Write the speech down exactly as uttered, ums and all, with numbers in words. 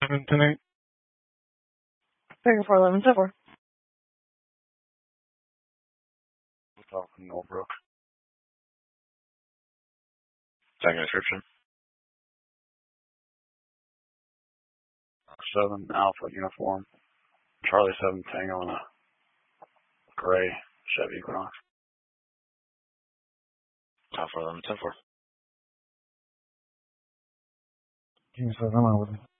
seven ten eight. Tango four eleven ten four. Hotel from Noldbrook. Tango description. seven Alpha uniform. Charlie seven Tango in a gray Chevy Equinox. Alpha eleven ten four. King says I'm out with it.